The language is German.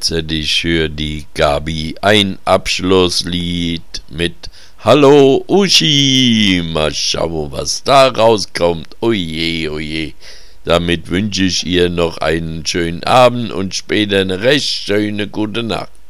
jetzt hätte ich für die Gabi ein Abschlusslied mit Hallo Uschi. Mal schauen, was da rauskommt. Oje, oje. Damit wünsche ich ihr noch einen schönen Abend und später eine recht schöne gute Nacht.